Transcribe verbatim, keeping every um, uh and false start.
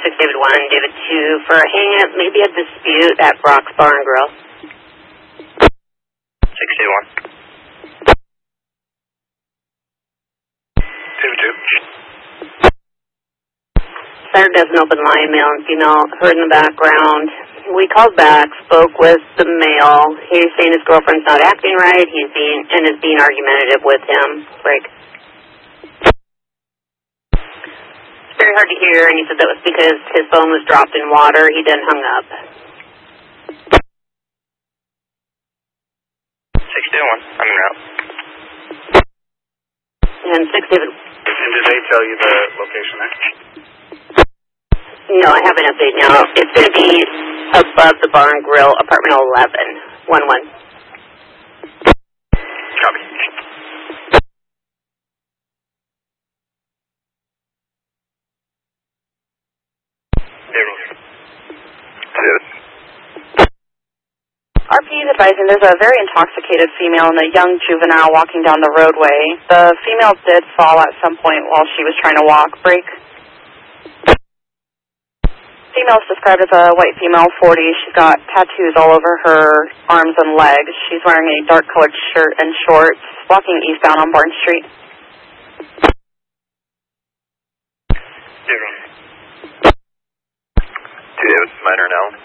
six David one, David two, for a hang-up, maybe a dispute at Brock's Bar and Grill. six David one. David two. Center does an open line, male and female, heard in the background. We called back, spoke with the male. He's saying his girlfriend's not acting right, he's being, and is being argumentative with him. Break. It's very hard to hear, and he said that was because his phone was dropped in water. He then hung up. six David one, I'm en route. And six David. And did they tell you the location there? No, I have an update now. It's going to be above the Bar and Grill, apartment eleven, one one. Copy. David. David. R P is advising there's a very intoxicated female and a young juvenile walking down the roadway. The female did fall at some point while she was trying to walk. Break. Female is described as a white female, forty. She's got tattoos all over her arms and legs. She's wearing a dark-colored shirt and shorts, walking eastbound on Barnes Street. David. David, minor now.